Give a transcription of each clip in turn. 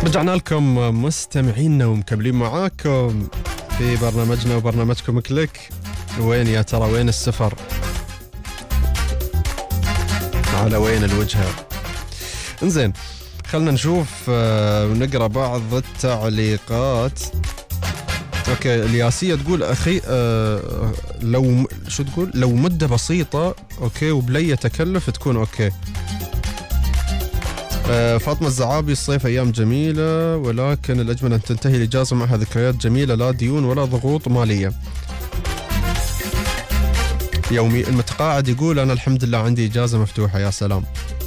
رجعنا لكم مستمعينا ومكملين معاكم في برنامجنا وبرنامجكم كليك. وين يا ترى وين السفر؟ على وين الوجهة؟ انزين خلنا نشوف ونقرأ بعض التعليقات. اوكي الياسية تقول اخي لو شو تقول لو مدة بسيطة اوكي وبلية تكلف تكون اوكي. فاطمة الزعابي الصيف أيام جميلة ولكن الأجمل أن تنتهي الإجازة معها ذكريات جميلة لا ديون ولا ضغوط مالية. يومي المتقاعد يقول أنا الحمد لله عندي إجازة مفتوحة. يا سلام.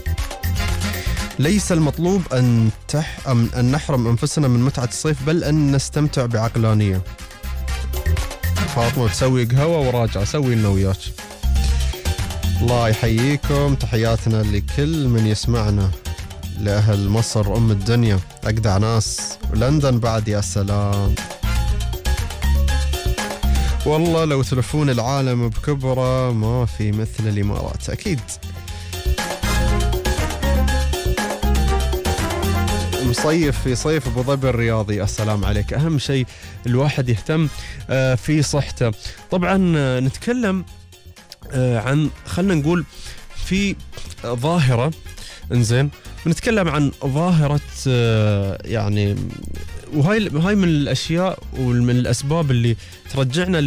ليس المطلوب أن نحرم أنفسنا من متعة الصيف بل أن نستمتع بعقلانية. فاطمة تسوي قهوة وراجعة سوي لنا وياك. الله يحييكم. تحياتنا لكل من يسمعنا، لأهل مصر أم الدنيا أجدع ناس، ولندن بعد. يا سلام والله لو تلفون العالم بكبره ما في مثل الإمارات أكيد. مصيف في صيف أبو ظبي الرياضي. السلام عليك. أهم شيء الواحد يهتم في صحته. طبعا نتكلم عن خلنا نقول في ظاهرة. انزين بنتكلم عن ظاهرة يعني وهاي من الأشياء ومن الأسباب اللي ترجعنا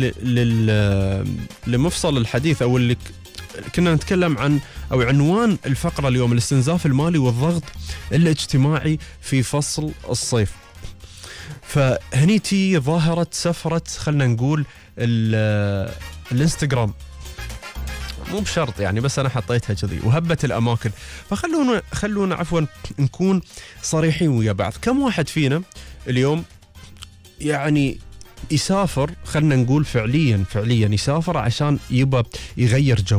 لمفصل الحديث أو اللي كنا نتكلم عن أو عنوان الفقرة اليوم، الاستنزاف المالي والضغط الاجتماعي في فصل الصيف. فهني تي ظاهرة سفرة خلنا نقول الانستغرام، مو بشرط يعني بس أنا حطيتها كذي وهبت الأماكن. فخلونا عفوا نكون صريحين ويا بعض. كم واحد فينا اليوم يعني يسافر خلنا نقول فعليا يسافر عشان يبى يغير جو؟